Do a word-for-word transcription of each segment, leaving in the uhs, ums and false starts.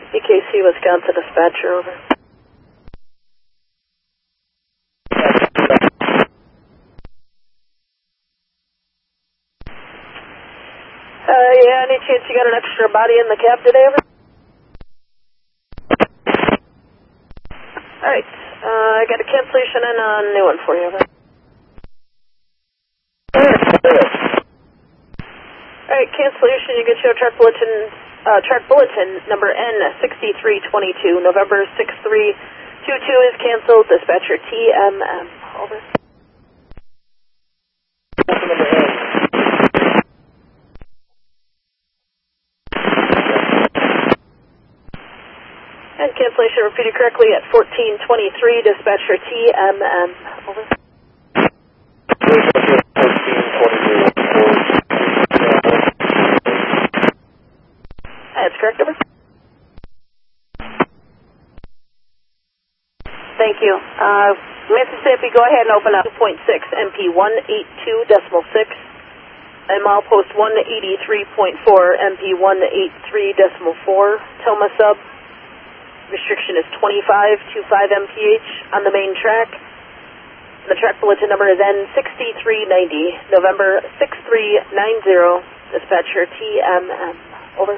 B K C, Wisconsin dispatcher, over. Uh, yeah, any chance you got an extra body in the cab today, over? Alright, uh, I got a cancellation and a new one for you, over. Alright, cancellation, you get your track bulletin, uh, track bulletin number N sixty-three twenty-two, November six three two two is canceled, dispatcher T M M, over. And cancellation repeated correctly at fourteen twenty-three, dispatcher T M M, over. That's correct, over. Thank you. Uh, Mississippi, go ahead and open up. two point six, M P one eighty-two decimal six, and milepost one eighty-three point four, M P one eighty-three decimal four, Toma sub. Restriction is twenty-five twenty-five M P H on the main track. The track bulletin number is N sixty-three ninety, November six three nine zero, dispatcher T M M, over.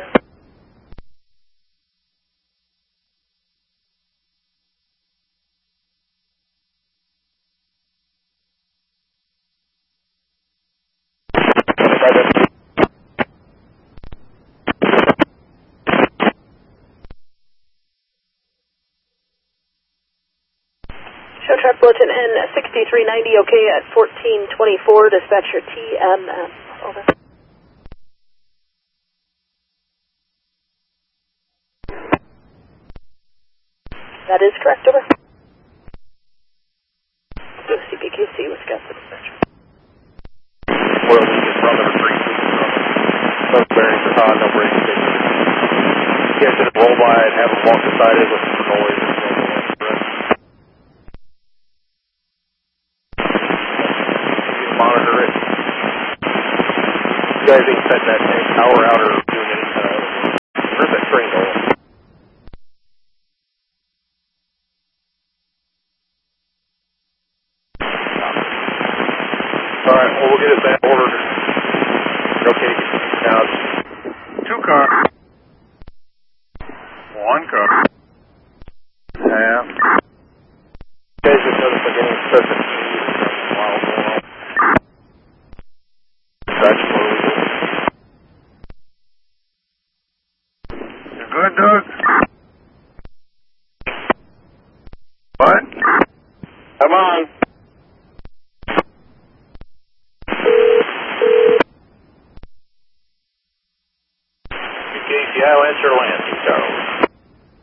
Show track bulletin N sixty-three ninety, okay at fourteen twenty-four, dispatcher T M M, over. That is correct, over. C P K C, Wisconsin dispatcher. Well, we just run it a free no bearings are hot, no brakes. You guys should roll by and have them walk beside it with some noise. Monitor it. You guys ain't setting that power out or doing any kind of. Where's that train going? Alright, well, we'll get it back ordered. Okay, now, two cars. One car. Half. You guys just noticed like any excessive speed while going on. That's slowly. You good, Doug? What? Come on. Casey, I'll answer Lansing, Charles.